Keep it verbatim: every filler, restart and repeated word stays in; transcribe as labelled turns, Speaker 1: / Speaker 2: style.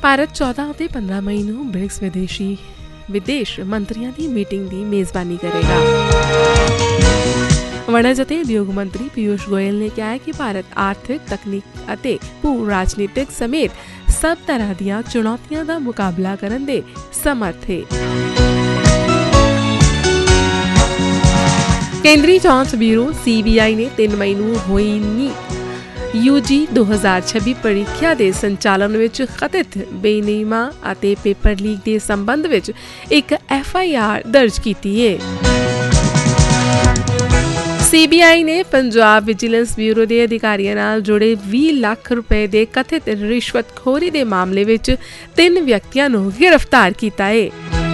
Speaker 1: ਭਾਰਤ ਚੌਦਾਂ ਅਤੇ ਪੰਦਰਾਂ ਮਈ ਨੂੰ ਬ੍ਰਿਕਸ ਵਿਦੇਸ਼ੀ ਵਿਦੇਸ਼ ਮੰਤਰੀਆਂ ਦੀ ਮੀਟਿੰਗ ਦੀ ਮੇਜ਼ਬਾਨੀ ਕਰੇਗਾ। ਵਣਜ ਅਤੇ ਉਦਯੋਗ ਮੰਤਰੀ ਪੀਯੂਸ਼ ਗੋਇਲ ਨੇ ਕਿਹਾ ਹੈ ਕਿ ਭਾਰਤ ਆਰਥਿਕ, ਤਕਨੀਕ ਅਤੇ ਭੂ ਰਾਜਨੀਤਿਕ ਸਮੇਤ ਸਭ ਤਰ੍ਹਾਂ ਦੀਆਂ ਚੁਣੌਤੀਆਂ ਦਾ ਮੁਕਾਬਲਾ ਕਰਨ ਦੇ ਸਮਰਥ ਹੈ। ਕੇਂਦਰੀ ਜਾਂਚ ਬਿਊਰੋ ਸੀ ਬੀ ਆਈ ਨੇ ਤਿੰਨ ਮਈ ਨੂੰ ਹੋਈ ਨੀਟ ਯੂ ਜੀ ਦੋ ਹਜ਼ਾਰ ਛੱਬੀ ਪ੍ਰੀਖਿਆ ਦੇ ਸੰਚਾਲਨ ਵਿੱਚ ਕਥਿਤ ਬੇਨੇਮੀ ਅਤੇ ਪੇਪਰ ਲੀਕ ਦੇ ਸੰਬੰਧ ਵਿੱਚ ਇੱਕ ਐਫ ਆਈ ਆਰ ਦਰਜ ਕੀਤੀ ਹੈ। ਸੀ ਬੀ ਆਈ ਨੇ ਪੰਜਾਬ ਵਿਜੀਲੈਂਸ ਬਿਊਰੋ ਦੇ ਅਧਿਕਾਰੀਆਂ ਨਾਲ ਜੁੜੇ ਵੀਹ ਲੱਖ ਰੁਪਏ ਦੇ ਕਥਿਤ ਰਿਸ਼ਵਤਖੋਰੀ ਦੇ ਮਾਮਲੇ ਵਿੱਚ ਤਿੰਨ ਵਿਅਕਤੀਆਂ ਨੂੰ ਗ੍ਰਿਫਤਾਰ ਕੀਤਾ ਹੈ।